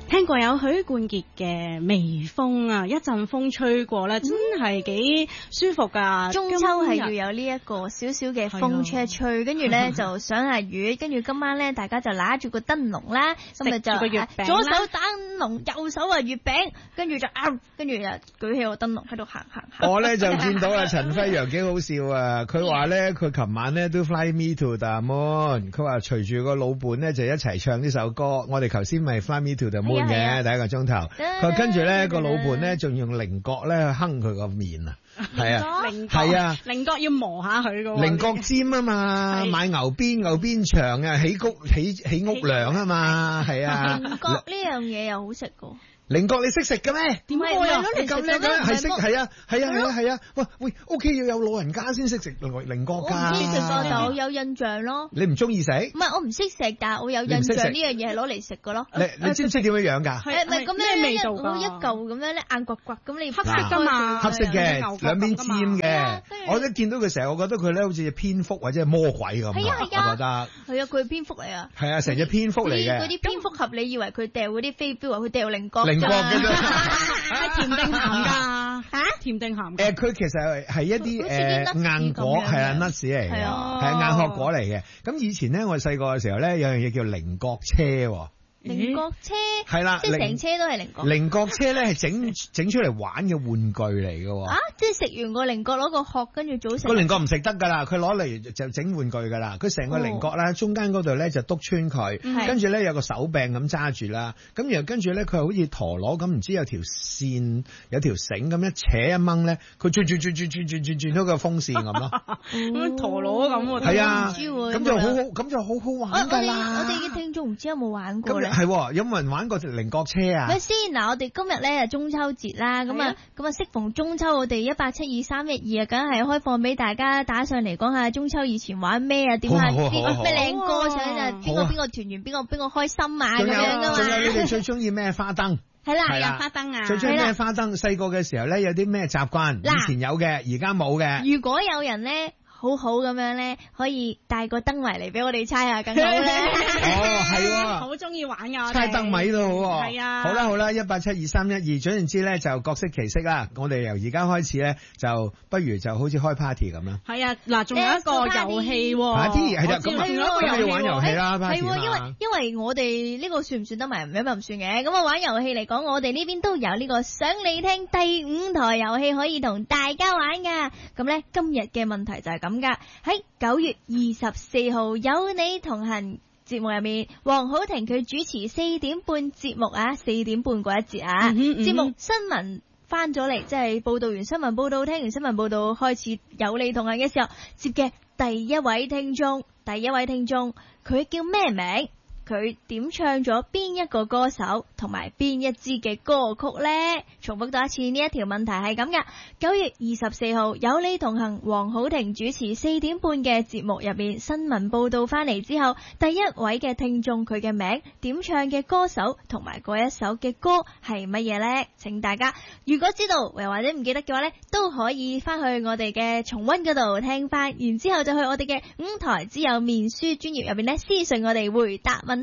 聽過有許冠傑嘅微風啊，一陣風吹過咧，真係幾舒服噶。 中秋係要有呢一個少少嘅風吹一吹，跟住咧就賞下月，跟住今晚咧大家就拿住個燈籠啦，咁就個月餅， 左手燈籠，右手啊月餅，跟住就跟住就舉起個燈籠喺度行。 我咧就見到阿陳輝陽幾好笑啊！佢話咧佢琴晚咧都 Fly Me to the Moon， 佢話隨住個老伴咧就一齊唱呢首歌。我哋頭先咪 Fly Me to the Moon 嘅第一個鐘頭，佢跟住咧個老伴咧仲用菱角咧哼佢個面啊，係啊，係啊， 菱角要磨下佢噶， 菱角尖啊嘛，買牛鞭長啊，起屋梁啊嘛，係啊， 菱角呢樣嘢又好食噶。 菱角你識食嘅咩？ 點解啊？ 你咁叻嘅係識係啊！喂，屋企要有老人家先識食菱角㗎。 我唔知食過，但我有印象咯。 你唔中意食？ 唔係我唔識食，但係我有印象呢樣嘢係攞嚟食嘅咯。 你知唔知點樣樣㗎？ 唔係咁樣味道㗎，一嚿咁樣咧硬刮刮咁，你黑色㗎嘛？ 黑色嘅，兩邊尖嘅。我一見到佢成日，我覺得佢咧好似蝙蝠或者係魔鬼咁。係啊，我覺得。係啊，佢係蝙蝠嚟啊。係啊，成隻蝙蝠嚟嘅。嗰啲蝙蝠俠，你以為佢掉嗰啲飛鏢啊？佢掉菱角。 菱角嘅啫， 係甜定鹹㗎？甜定鹹？ 佢其實係一啲硬果，係啊 nuts 嚟嘅，係硬殼果嚟嘅。咁以前咧，我細個嘅時候咧，有樣嘢叫菱角車。 菱角車係啦， 即係成車都係菱角。 菱角車咧係整出嚟玩嘅玩具嚟嘅。 即係食完個菱角攞個殼跟住組成。個菱角唔食得噶啦，佢攞嚟就整玩具噶啦。佢成個菱角咧，中間嗰度咧就篤穿佢，跟住咧有個手柄咁揸住啦。咁然後跟住咧佢好似陀螺咁，唔知有條線有條繩咁一扯一掹咧，佢轉到個風扇咁咯。 陀螺咁喎。 係啊，咁就好好玩噶啦。 我哋嘅聽眾唔知有冇玩過咧？ 係有冇人玩過菱角車啊？ 咪先嗱，我哋今日咧係中秋節啦，咁啊適逢中秋，我哋1872312啊，梗係開放俾大家打上嚟講下中秋以前玩咩啊？點啊？咩靚歌想啊？邊個團圓？邊個開心啊？咁樣噶嘛？ 仲有你哋最中意咩花燈？ 係啦， 有花燈啊！ 最中意咩花燈？細個嘅時候咧，有啲咩習慣？以前有嘅，而家冇嘅。 如果有人咧，好好咁樣咧，可以帶個燈埋嚟俾我哋猜下，更好咧。 係好中意玩噶， 猜燈謎都好。 係啊， 好啦，1872312，總言之咧就各色其色啦。我哋由而家開始咧，就不如就好似開 party 咁啦。 係啊，嗱，仲有一個遊戲喎。 party 係啦，咁要玩遊戲啦。 係喎，因為我哋呢個算唔算得埋？唔算嘅。咁玩遊戲嚟講，我哋呢邊都有呢個想你聽第5台遊戲可以同大家玩噶。咁咧今日嘅問題就係咁噶，喺9月24號有你同行節目入面，黃好婷佢主持4點半節目啊，4點半嗰一節啊，節目新聞翻咗嚟，即係報道完新聞報道，聽完新聞報道開始有你同行嘅時候，接嘅第一位聽眾，佢叫咩名？佢點唱咗邊一個歌手同埋邊一支嘅歌曲呢？重複多一次，呢一條問題係咁噶。9月24號有你同行，黃好婷主持4點半嘅節目入面，新聞報道翻嚟之後，第一位嘅聽眾佢嘅名、點唱嘅歌手同埋嗰一首嘅歌係乜嘢呢？請大家如果知道又或者唔記得嘅話呢，都可以翻去我哋嘅重溫嗰度聽翻，然之後就去我哋嘅5台之友面書專頁入面呢，私信我哋回答問題。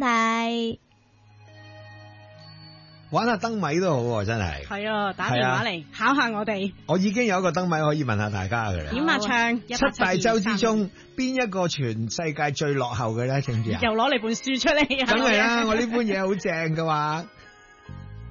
玩下燈謎都好喎，真係。 係啊，打電話嚟考下我哋。 我已經有一個燈謎可以問下大家㗎啦。 點啊唱 ？7大洲之中，邊一個全世界最落後嘅咧？知唔知啊？ 又攞你本書出嚟啊！ 梗係啦，我呢本嘢好正㗎嘛。